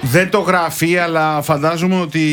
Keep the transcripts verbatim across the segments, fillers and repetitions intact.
Δεν το γράφει, αλλά φαντάζομαι ότι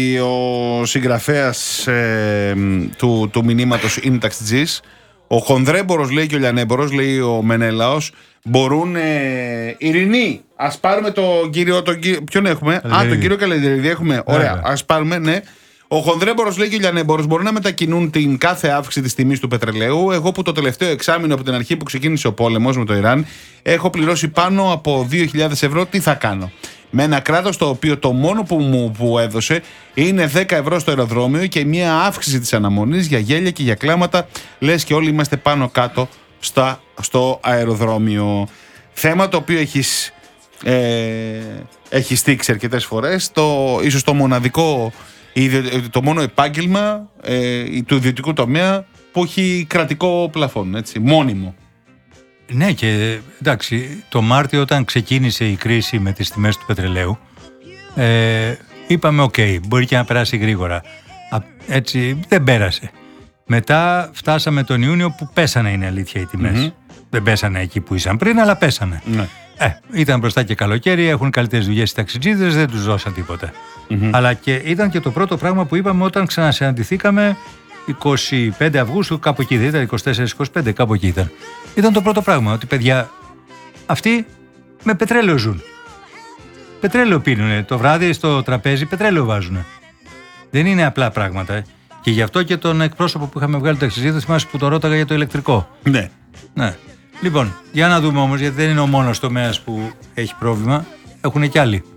ο συγγραφέας ε, του, του μηνύματος είναι ταξιτζής. Ο χονδρέμπορος, λέει, και ο λιανέμπορος, λέει ο Μενέλαος, μπορούν ε, ειρηνοί. Ας πάρουμε τον κύριο, τον κύριο ποιον έχουμε? Α, τον κύριο Καλεντερίδη έχουμε. Ωραία, ας πάρουμε, ναι. Ο χονδρέμπορος, λέει, και ο λιανέμπορος μπορούν να μετακινούν την κάθε αύξηση της τιμής του πετρελαίου. Εγώ που το τελευταίο εξάμηνο από την αρχή που ξεκίνησε ο πόλεμος με το Ιράν έχω πληρώσει πάνω από δύο χιλιάδες ευρώ, τι θα κάνω? Με ένα κράτος το οποίο το μόνο που μου που έδωσε είναι δέκα ευρώ στο αεροδρόμιο και μια αύξηση της αναμονής για γέλια και για κλάματα, λες και όλοι είμαστε πάνω κάτω στα, στο αεροδρόμιο. Θέμα το οποίο έχεις, ε, έχεις στήξει αρκετές φορές, το, ίσως το μοναδικό, το μόνο επάγγελμα ε, του ιδιωτικού τομέα που έχει κρατικό πλαφόν, έτσι, μόνιμο. Ναι, και εντάξει, το Μάρτιο όταν ξεκίνησε η κρίση με τις τιμές του πετρελαίου, ε, είπαμε οκ, okay, μπορεί και να περάσει γρήγορα. Α, έτσι δεν πέρασε. Μετά φτάσαμε τον Ιούνιο που πέσανε, είναι αλήθεια, οι τιμές. Mm-hmm. Δεν πέσανε εκεί που ήσαν πριν, αλλά πέσανε. Mm-hmm. Ε, ήταν μπροστά και καλοκαίρι, έχουν καλύτερες δουλειές οι ταξιτζίδες, δεν τους δώσαν τίποτα. Mm-hmm. Αλλά και ήταν και το πρώτο πράγμα που είπαμε όταν ξανασυναντηθήκαμε είκοσι πέντε Αυγούστου, κάπου εκεί δεν ήταν, είκοσι τέσσερα είκοσι πέντε, κάπου εκεί ήταν. Ήταν το πρώτο πράγμα, ότι παιδιά, αυτοί με πετρέλαιο ζουν. Πετρέλαιο πίνουνε, το βράδυ στο τραπέζι πετρέλαιο βάζουνε. Δεν είναι απλά πράγματα. Ε. Και γι' αυτό και τον εκπρόσωπο που είχαμε βγάλει το ταξιτζίδε, θυμάσαι που το ρώταγα για το ηλεκτρικό. Ναι. Ναι. Λοιπόν, για να δούμε όμως, γιατί δεν είναι ο μόνος τομέας που έχει πρόβλημα, έχουν κι άλλοι.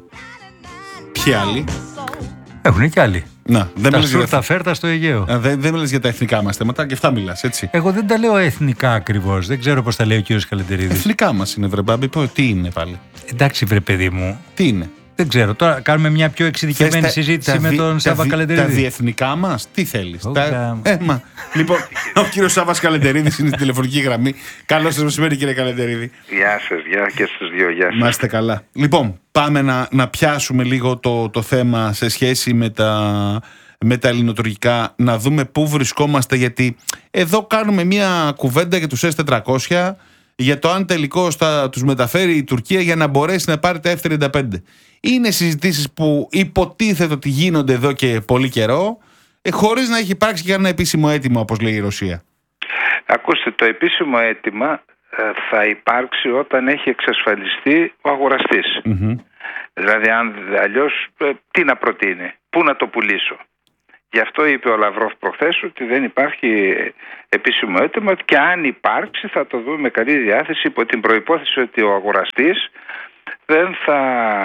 Ποιοι άλλοι? Έχουν κι άλλοι. Να, δεν τα σούρτα τα φέρτα στο Αιγαίο. Α, δεν, δεν μιλάς για τα εθνικά μας θέματα, και αυτά μιλάς, έτσι. Εγώ δεν τα λέω εθνικά ακριβώς. Δεν ξέρω πώς τα λέει ο κύριος Καλεντερίδης. Εθνικά μας είναι, βρε μπάμπη. Τι είναι πάλι? Εντάξει, βρε παιδί μου. Τι είναι? Δεν ξέρω. Τώρα κάνουμε μια πιο εξειδικευμένη Θες συζήτηση τα, με τον Σάβα Καλεντερίδη. Τα διεθνικά μας, τι θέλεις? Τα... Ε, μα. Λοιπόν, ο κύριος Σάββας Καλεντερίδης είναι στη τηλεφωνική γραμμή. Καλώς σας μεσημέρι, κύριε Καλεντερίδη. Γεια σας, γεια και στους δύο, γεια σας. Να είστε καλά. Λοιπόν, πάμε να, να πιάσουμε λίγο το, το θέμα σε σχέση με τα, με τα ελληνοτουρκικά, να δούμε πού βρισκόμαστε, γιατί εδώ κάνουμε μια κουβέντα για τους ες τετρακόσια, για το αν τελικώς θα τους μεταφέρει η Τουρκία για να μπορέσει να πάρει τα εφ τριάντα πέντε. Είναι συζητήσεις που υποτίθεται ότι γίνονται εδώ και πολύ καιρό, ε, χωρίς να έχει υπάρξει και ένα επίσημο αίτημα, όπως λέει η Ρωσία. Ακούστε, το επίσημο αίτημα ε, θα υπάρξει όταν έχει εξασφαλιστεί ο αγοραστής. Mm-hmm. Δηλαδή, αν αλλιώς ε, τι να προτείνει, πού να το πουλήσω. Γι' αυτό είπε ο Λαυρόφ προχθές ότι δεν υπάρχει επίσημο αίτημα και αν υπάρξει θα το δούμε με καλή διάθεση, υπό την προϋπόθεση ότι ο αγοραστής δεν θα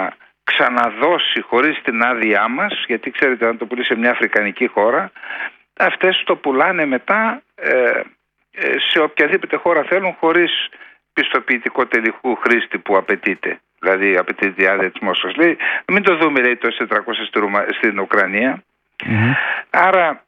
ξαναδώσει χωρίς την άδειά μας, γιατί ξέρετε, αν το πουλήσει σε μια αφρικανική χώρα, αυτές το πουλάνε μετά ε, σε οποιαδήποτε χώρα θέλουν, χωρίς πιστοποιητικό τελικού χρήστη που απαιτείται. Δηλαδή απαιτείται η άδεια της Μόσχας. Λέει, μην το δούμε, λέει, το ες τετρακόσια στην Ουκρανία. Mm-hmm. Άρα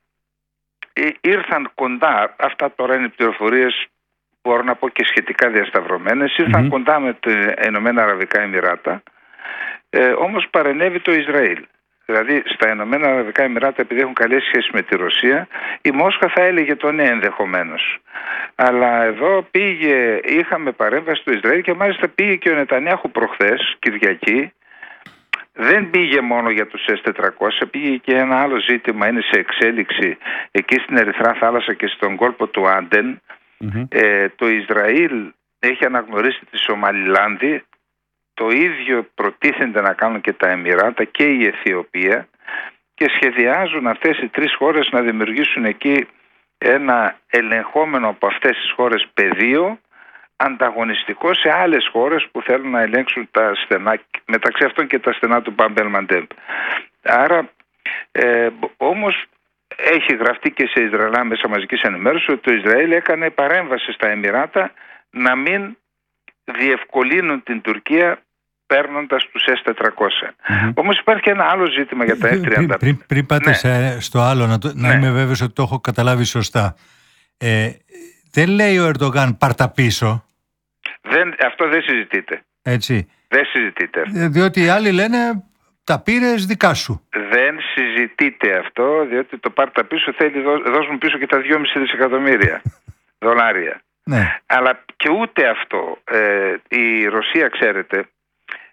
ήρθαν κοντά, αυτά τώρα είναι πληροφορίες που μπορώ να πω και σχετικά διασταυρωμένες, ήρθαν mm-hmm. κοντά με τα Ηνωμένα Αραβικά Εμιράτα, ε, όμως παρενέβη το Ισραήλ. Δηλαδή στα Ηνωμένα Αραβικά Εμιράτα, επειδή έχουν καλές σχέσεις με τη Ρωσία, η Μόσχα θα έλεγε το ναι ενδεχομένως. Αλλά εδώ πήγε, είχαμε παρέμβαση στο Ισραήλ και μάλιστα πήγε και ο Νετανιάχου προχθές, Κυριακή. Δεν πήγε μόνο για τους ες τετρακόσια, πήγε και ένα άλλο ζήτημα, είναι σε εξέλιξη εκεί στην Ερυθρά Θάλασσα και στον κόλπο του Άντεν. Mm-hmm. Ε, το Ισραήλ έχει αναγνωρίσει τη Σομαλιλάνδη, το ίδιο προτίθενται να κάνουν και τα Εμιράτα και η Αιθιοπία και σχεδιάζουν αυτές οι τρεις χώρες να δημιουργήσουν εκεί ένα ελεγχόμενο από αυτές τις χώρες πεδίο, ανταγωνιστικό σε άλλες χώρες που θέλουν να ελέγξουν τα στενά, μεταξύ αυτών και τα στενά του Μπαμπ ελ-Μαντέμ. Άρα ε, όμως έχει γραφτεί και σε Ισραηλά μέσα μαζικής ενημέρωσης ότι το Ισραήλ έκανε παρέμβαση στα Εμιράτα να μην διευκολύνουν την Τουρκία παίρνοντας τους ες τετρακόσια. Mm-hmm. Όμως υπάρχει και ένα άλλο ζήτημα για τα εφ τριάντα πέντε. Πριν, πριν, πριν πάτε ναι. σε, στο άλλο, να, το, να ναι. είμαι βέβαιος ότι το έχω καταλάβει σωστά. Ε, δεν λέει ο Ερντογάν πάρτα πίσω. Δεν, αυτό δεν συζητείται. Έτσι. Δεν συζητείται. Διότι οι άλλοι λένε τα πήρες δικά σου. Δεν συζητείται αυτό, διότι το πάρτα πίσω θέλει δώσουν πίσω και τα δυόμισι δισεκατομμύρια δολάρια. Ναι. Αλλά και ούτε αυτό. Ε, η Ρωσία, ξέρετε,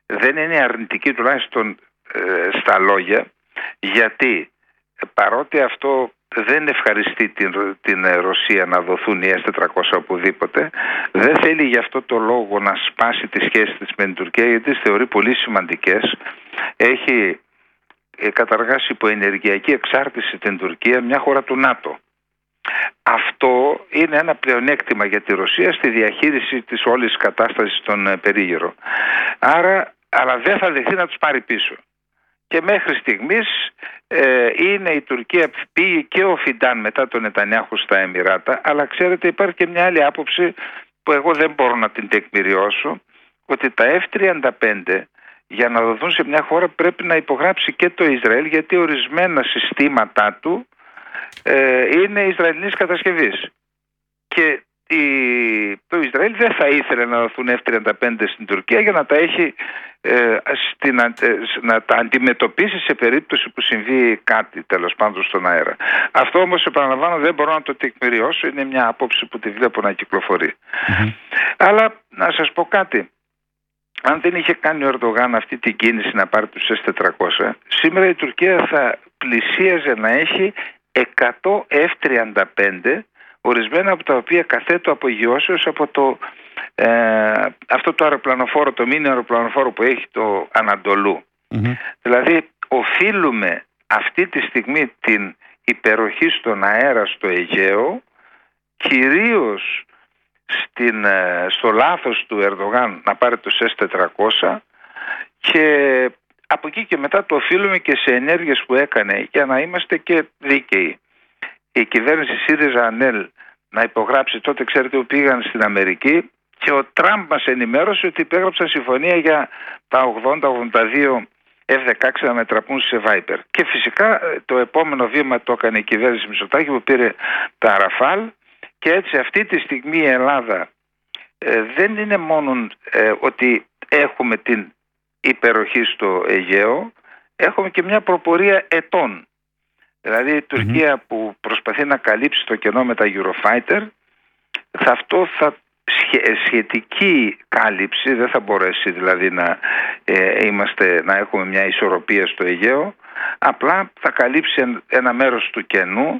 δεν είναι αρνητική τουλάχιστον ε, στα λόγια, γιατί παρότι αυτό δεν ευχαριστεί την, την Ρωσία να δοθούν οι ες τετρακόσια οπουδήποτε, δεν θέλει γι' αυτό το λόγο να σπάσει τις σχέσεις της με την Τουρκία, γιατί τις θεωρεί πολύ σημαντικές. Έχει ε, καταργάσει υπό ενεργειακή εξάρτηση την Τουρκία, μια χώρα του ΝΑΤΟ. Αυτό είναι ένα πλεονέκτημα για τη Ρωσία στη διαχείριση της όλης κατάστασης στον ε, περίγυρο. Άρα, αλλά δεν θα δεχθεί να τους πάρει πίσω. Και μέχρι στιγμής ε, είναι η Τουρκία, πήγε και ο Φιντάν μετά τον Νετανιάχου στα Εμιράτα, αλλά ξέρετε υπάρχει και μια άλλη άποψη που εγώ δεν μπορώ να την τεκμηριώσω, ότι τα εφ τριάντα πέντε για να δοθούν σε μια χώρα πρέπει να υπογράψει και το Ισραήλ, γιατί ορισμένα συστήματά του ε, είναι Ισραηλινής κατασκευής. Και η, το Ισραήλ δεν θα ήθελε να δοθούν εφ τριάντα πέντε στην Τουρκία για να τα έχει ε, στην, ε, να τα αντιμετωπίσει σε περίπτωση που συμβεί κάτι τέλος πάντων στον αέρα. Αυτό όμως, επαναλαμβάνω, δεν μπορώ να το τεκμηριώσω, είναι μια άποψη που τη βλέπω να κυκλοφορεί. Mm-hmm. Αλλά να σας πω κάτι, αν δεν είχε κάνει ο Ερντογάν αυτή την κίνηση να πάρει τους ες τετρακόσια, σήμερα η Τουρκία θα πλησίαζε να έχει εκατό εφ τριάντα πέντε, ορισμένα από τα οποία καθέτω απογειώσεως από το, ε, αυτό το αεροπλανοφόρο, το μίνι αεροπλανοφόρο που έχει το Ανατολού. Mm-hmm. Δηλαδή οφείλουμε αυτή τη στιγμή την υπεροχή στον αέρα στο Αιγαίο, κυρίως στην, στο λάθος του Ερντογάν να πάρει τους ες τετρακόσια, και από εκεί και μετά το οφείλουμε και σε ενέργειες που έκανε, για να είμαστε και δίκαιοι. Η κυβέρνηση ΣΥΡΙΖΑ-ΑΝΕΛ να υπογράψει, τότε ξέρετε που πήγαν στην Αμερική, και ο Τραμπ μας ενημέρωσε ότι υπέγραψαν συμφωνία για τα ογδόντα ογδόντα δύο εφ δεκαέξι να μετραπούν σε Viper. Και φυσικά το επόμενο βήμα το έκανε η κυβέρνηση Μητσοτάκη που πήρε τα Ραφάλ, και έτσι αυτή τη στιγμή η Ελλάδα ε, δεν είναι μόνο ε, ότι έχουμε την υπεροχή στο Αιγαίο, έχουμε και μια προπορία ετών. Δηλαδή η Τουρκία mm-hmm. που προσπαθεί να καλύψει το κενό με τα Eurofighter, θα αυτό θα σχετική κάλυψη, δεν θα μπορέσει δηλαδή να, ε, είμαστε, να έχουμε μια ισορροπία στο Αιγαίο, απλά θα καλύψει ένα μέρος του κενού.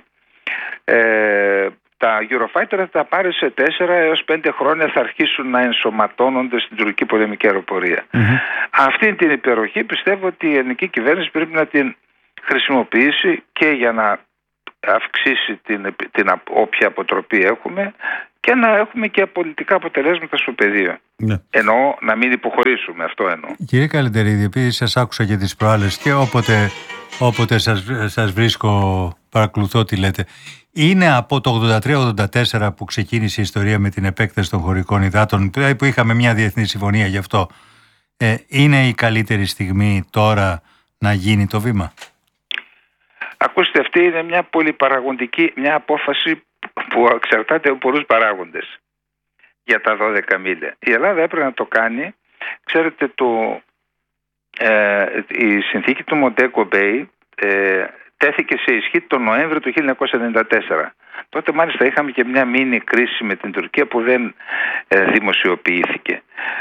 ε, Τα Eurofighter θα τα πάρει σε τέσσερα έως πέντε χρόνια, θα αρχίσουν να ενσωματώνονται στην τουρκική πολεμική αεροπορία. Mm-hmm. Αυτή την υπεροχή πιστεύω ότι η ελληνική κυβέρνηση πρέπει να την χρησιμοποιήσει και για να αυξήσει την, την όποια αποτροπή έχουμε, και να έχουμε και πολιτικά αποτελέσματα στο πεδίο. Ναι. Εννοώ να μην υποχωρήσουμε, αυτό εννοώ. Κύριε Καλεντερίδη, επειδή σας άκουσα και τις προάλλες και όποτε, όποτε σας, σας βρίσκω παρακολουθώ τι λέτε, είναι από το ογδόντα τρία ογδόντα τέσσερα που ξεκίνησε η ιστορία με την επέκταση των χωρικών υδάτων, που είχαμε μια διεθνή συμφωνία γι' αυτό. Ε, είναι η καλύτερη στιγμή τώρα να γίνει το βήμα? Ακούστε, αυτή είναι μια πολυπαραγοντική, μια απόφαση που εξαρτάται από πολλούς παράγοντες για τα δώδεκα μίλια. Η Ελλάδα έπρεπε να το κάνει. Ξέρετε, το, ε, η συνθήκη του Μοντέγκο Bay ε, τέθηκε σε ισχύ τον Νοέμβριο του χίλια εννιακόσια ενενήντα τέσσερα. Τότε μάλιστα είχαμε και μια μίνι κρίση με την Τουρκία που δεν ε, δημοσιοποιήθηκε.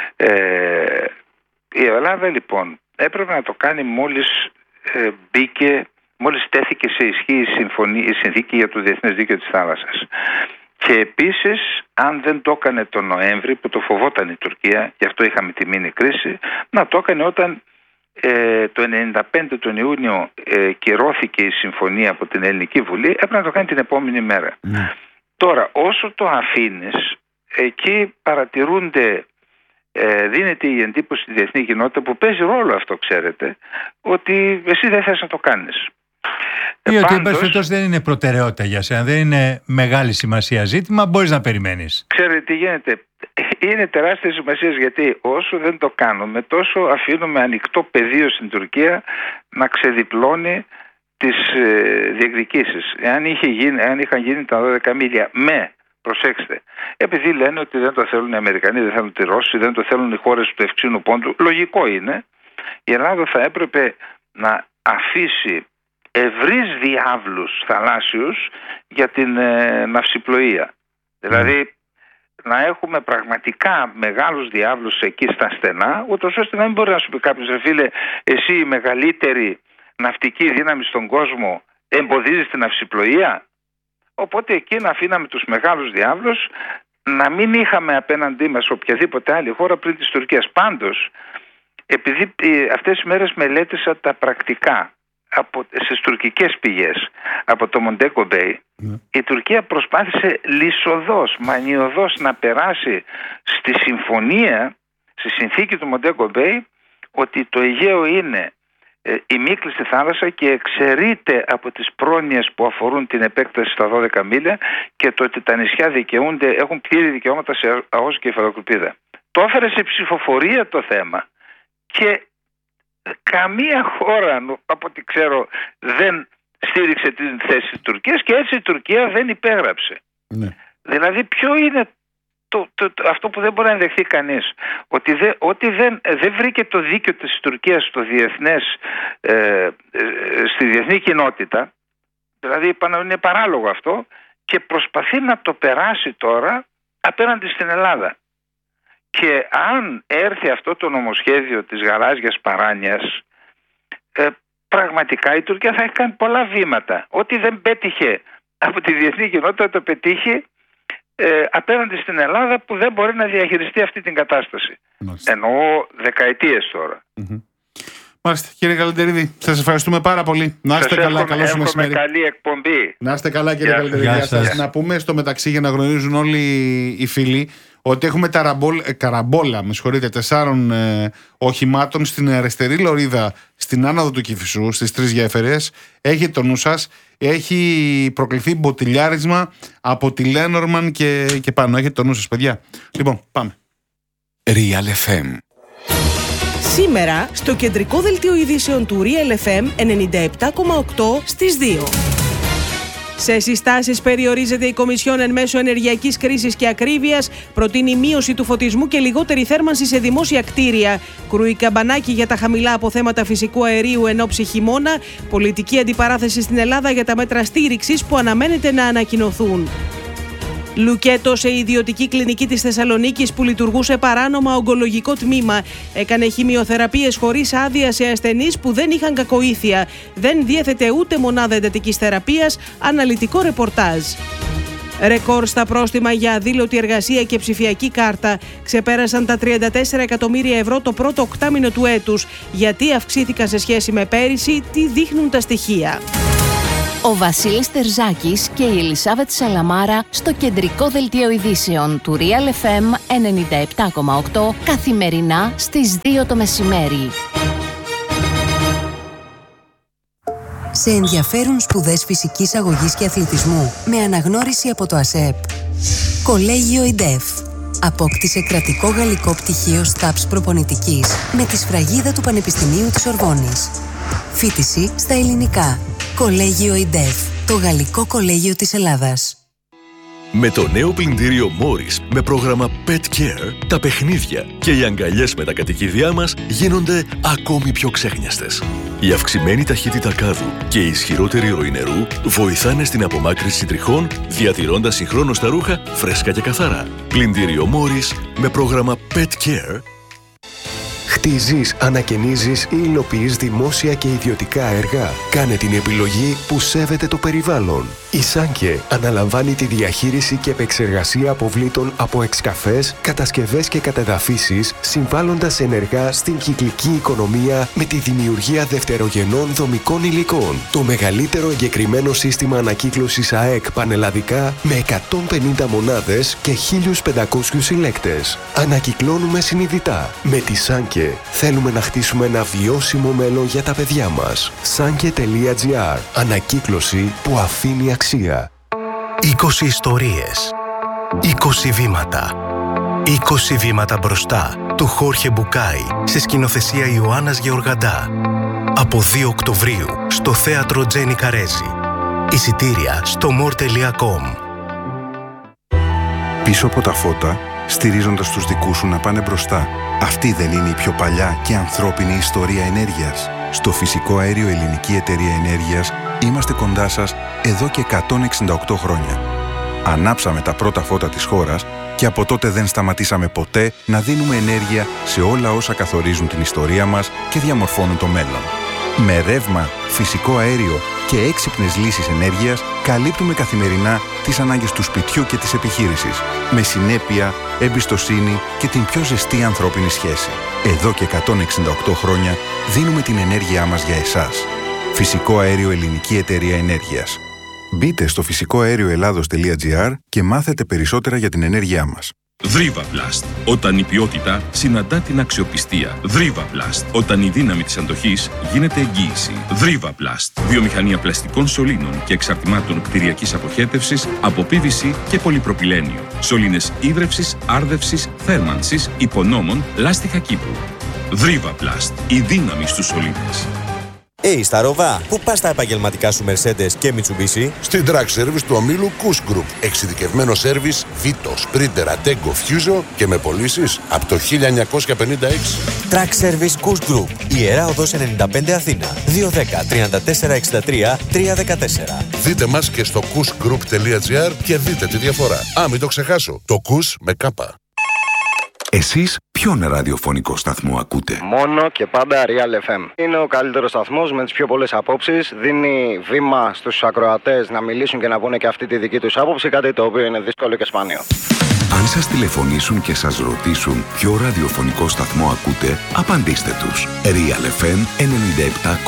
Ε, η Ελλάδα λοιπόν έπρεπε να το κάνει μόλις ε, μπήκε, μόλις τέθηκε σε ισχύ η, συμφωνία, η συνθήκη για το Διεθνές Δίκαιο της Θάλασσας. Και επίσης, αν δεν το έκανε τον Νοέμβρη, που το φοβόταν η Τουρκία, γι' αυτό είχαμε τη μίνι κρίση, να το έκανε όταν ε, το ενενήντα πέντε τον Ιούνιο ε, κυρώθηκε η συμφωνία από την Ελληνική Βουλή, έπρεπε να το κάνει την επόμενη μέρα. Mm. Τώρα, όσο το αφήνεις, εκεί παρατηρούνται, ε, δίνεται η εντύπωση στη διεθνή κοινότητα, που παίζει ρόλο αυτό, ξέρετε, ότι εσύ δεν θες να το κάνεις. Ή ότι πάντως, δεν είναι προτεραιότητα για σένα, δεν είναι μεγάλη σημασία ζήτημα, μπορείς να περιμένεις. Ξέρετε τι γίνεται, είναι τεράστια σημασία, γιατί όσο δεν το κάνουμε, τόσο αφήνουμε ανοιχτό πεδίο στην Τουρκία να ξεδιπλώνει τις ε, διεκδικήσεις. Εάν, είχε γίνει, εάν είχαν γίνει τα δώδεκα μίλια με, προσέξτε, επειδή λένε ότι δεν το θέλουν οι Αμερικανοί, δεν θέλουν οι Ρώσοι, δεν το θέλουν οι χώρες του ευξήνου πόντου, λογικό είναι, η Ελλάδα θα έπρεπε να αφήσει ευρύς διάβλους θαλάσσιους για την ε, ναυσιπλοεία. Mm. Δηλαδή να έχουμε πραγματικά μεγάλους διάβλους εκεί στα στενά, ούτως ώστε να μην μπορεί να σου πει κάποιος, ρε φίλε, εσύ η μεγαλύτερη ναυτική δύναμη στον κόσμο εμποδίζεις την αυσιπλοεία. Οπότε εκεί να αφήναμε τους μεγάλους διάβλους, να μην είχαμε απέναντί μας οποιαδήποτε άλλη χώρα πριν της Τουρκίας. Πάντως, επειδή αυτές τις μέρες μελέτησα τα πρακτικά από, στις τουρκικές πηγές από το Μοντέγκο Μπέι, mm. η Τουρκία προσπάθησε λυσοδός, μανιωδώς να περάσει στη συμφωνία, στη συνθήκη του Μοντέγκο Μπέι, ότι το Αιγαίο είναι ε, η μήκλιστη θάλασσα και εξαιρείται από τις πρόνοιες που αφορούν την επέκταση στα δώδεκα μίλια και το ότι τα νησιά δικαιούνται, έχουν πλήρη δικαιώματα σε ΑΟΣ και υφαλοκρηπίδα. Το έφερε σε ψηφοφορία το θέμα και καμία χώρα, από ό,τι ξέρω, δεν στήριξε την θέση της Τουρκίας και έτσι η Τουρκία δεν υπέγραψε. Ναι. Δηλαδή ποιο είναι το, το, το, αυτό που δεν μπορεί να ενδεχθεί κανείς, ότι, δε, ότι δεν, δεν βρήκε το δίκαιο της Τουρκίας στο διεθνές, ε, ε, στη διεθνή κοινότητα, δηλαδή είναι παράλογο αυτό, και προσπαθεί να το περάσει τώρα απέναντι στην Ελλάδα. Και αν έρθει αυτό το νομοσχέδιο της γαλάζιας παράνοιας, ε, πραγματικά η Τουρκία θα έχει κάνει πολλά βήματα. Ό,τι δεν πέτυχε από τη διεθνή κοινότητα το πετύχει ε, απέναντι στην Ελλάδα, που δεν μπορεί να διαχειριστεί αυτή την κατάσταση. Μάλιστα. Εννοώ δεκαετίες τώρα. Mm-hmm. Μάλιστα. Κύριε Καλεντερίδη, σας ευχαριστούμε πάρα πολύ. Να είστε καλά, καλό σας μεσημέρι. Καλή εκπομπή. Να είστε καλά, κύριε Καλεντερίδη. Γεια σας. Να πούμε στο μεταξύ, για να γνωρίζουν όλοι οι φίλοι, ότι έχουμε ταραμπόλ, ε, καραμπόλα με συγχωρείτε, τεσσάρων ε, οχημάτων στην αριστερή λωρίδα στην άνοδο του Κηφισού, στις τρεις γέφυρες. Έχετε το νου σας. Έχει προκληθεί μποτιλιάρισμα από τη Λένορμαν και, και πάνω. Έχετε το νου σας, παιδιά. Λοιπόν, πάμε. Real εφ εμ. Σήμερα στο κεντρικό δελτίο ειδήσεων του Real εφ εμ ενενήντα επτά κόμμα οκτώ στις δύο. Σε συστάσεις περιορίζεται η Κομισιόν εν μέσω ενεργειακής κρίσης και ακρίβειας, προτείνει μείωση του φωτισμού και λιγότερη θέρμανση σε δημόσια κτίρια. Κρούει καμπανάκι για τα χαμηλά αποθέματα φυσικού αερίου εν ώψη χειμώνα, πολιτική αντιπαράθεση στην Ελλάδα για τα μέτρα στήριξης που αναμένεται να ανακοινωθούν. Λουκέτο σε ιδιωτική κλινική της Θεσσαλονίκης που λειτουργούσε παράνομα ογκολογικό τμήμα. Έκανε χημειοθεραπείες χωρίς άδεια σε ασθενείς που δεν είχαν κακοήθεια. Δεν διέθετε ούτε μονάδα εντατικής θεραπείας, αναλυτικό ρεπορτάζ. Ρεκόρ στα πρόστιμα για αδήλωτη εργασία και ψηφιακή κάρτα. Ξεπέρασαν τα τριάντα τέσσερα εκατομμύρια ευρώ το πρώτο οκτάμηνο του έτους. Γιατί αυξήθηκαν σε σχέση με πέρυσι, τι δείχνουν τα στοιχεία. Ο Βασίλης Τερζάκης και η Ελισάβετ Σαλαμάρα στο κεντρικό δελτίο ειδήσεων του Real εφ εμ ενενήντα επτά κόμμα οκτώ καθημερινά στις δύο το μεσημέρι. Σε ενδιαφέρουν σπουδές φυσικής αγωγής και αθλητισμού με αναγνώριση από το ΑΣΕΠ. Κολέγιο ΙΝΤΕΦ. Απόκτησε κρατικό γαλλικό πτυχίο ΣΤΑΠΣ προπονητικής με τη σφραγίδα του Πανεπιστημίου της Σορβόνης. Φοιτηση στα ελληνικά. Κολέγιο ΙΝΤΕΦ, το γαλλικό κολέγιο της Ελλάδας. Με το νέο πλυντήριο Morris με πρόγραμμα Pet Care, τα παιχνίδια και οι αγκαλιές με τα κατοικίδια μας γίνονται ακόμη πιο ξέχνιαστες. Η αυξημένη ταχύτητα κάδου και η ισχυρότερη ροή νερού βοηθάνε στην απομάκρυνση τριχών, διατηρώντας συγχρόνως τα ρούχα φρέσκα και καθαρά. Πλυντήριο Morris με πρόγραμμα Pet Care. Χτίζεις, ανακαινίζεις ή υλοποιείς δημόσια και ιδιωτικά έργα. Κάνε την επιλογή που σέβεται το περιβάλλον. Η Σάνκε αναλαμβάνει τη διαχείριση και επεξεργασία αποβλήτων από εξκαφές, κατασκευές και κατεδαφίσεις, συμβάλλοντας ενεργά στην κυκλική οικονομία με τη δημιουργία δευτερογενών δομικών υλικών. Το μεγαλύτερο εγκεκριμένο σύστημα ανακύκλωσης ΑΕΚ πανελλαδικά με εκατόν πενήντα μονάδες και χίλιους πεντακόσιους συλλέκτες. Ανακυκλώνουμε συνειδητά. Με τη Σάνκε θέλουμε να χτίσουμε ένα βιώσιμο μέλλον για τα παιδιά μας. Sanke τελεία τζι άρ. Ανακύκλωση που αφήνει αξία. είκοσι ιστορίες. είκοσι βήματα. είκοσι βήματα μπροστά του Χόρχε Μπουκάη σε σκηνοθεσία Ιωάννας Γεωργαντά. Από δύο Οκτωβρίου στο θέατρο Τζένι Καρέζη. Εισιτήρια στο μορ τελεία κομ. Πίσω από τα φώτα, στηρίζοντας τους δικούς σου να πάνε μπροστά. Αυτή δεν είναι η πιο παλιά και ανθρώπινη ιστορία ενέργειας? Στο Φυσικό Αέριο Ελληνική Εταιρεία Ενέργειας είμαστε κοντά σας εδώ και εκατόν εξήντα οκτώ χρόνια. Ανάψαμε τα πρώτα φώτα της χώρας και από τότε δεν σταματήσαμε ποτέ να δίνουμε ενέργεια σε όλα όσα καθορίζουν την ιστορία μας και διαμορφώνουν το μέλλον. Με ρεύμα, φυσικό αέριο και έξυπνες λύσεις ενέργειας καλύπτουμε καθημερινά τις ανάγκες του σπιτιού και της επιχείρησης, με συνέπεια, εμπιστοσύνη και την πιο ζεστή ανθρώπινη σχέση. Εδώ και εκατόν εξήντα οκτώ χρόνια δίνουμε την ενέργειά μας για εσάς. Φυσικό αέριο Ελληνική Εταιρεία Ενέργειας. Μπείτε στο φυσικό αέριο ελλάδος τελεία τζι άρ και μάθετε περισσότερα για την ενέργειά μας. Δρίβαπλαστ. Όταν η ποιότητα συναντά την αξιοπιστία. Δρίβαπλαστ. Όταν η δύναμη της αντοχής γίνεται εγγύηση. Δρίβαπλαστ. Βιομηχανία πλαστικών σωλήνων και εξαρτημάτων κτηριακής αποχέτευσης από πι βι σι και πολυπροπυλένιο. Σωλήνες ίδρευσης, άρδευσης, θέρμανσης, υπονόμων, λάστιχα κήπου. Δρίβαπλαστ. Η δύναμη στους σωλήνες. Hey, στα Ροβά, πού πας τα επαγγελματικά σου Mercedes και Mitsubishi? Στην Track Service του ομίλου Kuss Group. Εξειδικευμένο σέρβις Vito, Sprinter, Attego, Fuso και με πωλήσεις από το χίλια εννιακόσια πενήντα έξι. Track Service Kuss Group. Ιερά Οδός ενενήντα πέντε Αθήνα. δύο ένα μηδέν, τρία τέσσερα έξι τρία, τρία ένα τέσσερα. Δείτε μας και στο kuss group τελεία τζι άρ και δείτε τη διαφορά. Α, μην το ξεχάσω. Το Kuss με κάπα. Εσείς ποιον ραδιοφωνικό σταθμό ακούτε? Μόνο και πάντα Real εφ εμ. Είναι ο καλύτερος σταθμός με τις πιο πολλές απόψεις. Δίνει βήμα στους ακροατές να μιλήσουν και να πούνε και αυτή τη δική τους άποψη, κάτι το οποίο είναι δύσκολο και σπάνιο. Αν σας τηλεφωνήσουν και σας ρωτήσουν ποιο ραδιοφωνικό σταθμό ακούτε, απαντήστε τους. Real εφ εμ ενενήντα επτά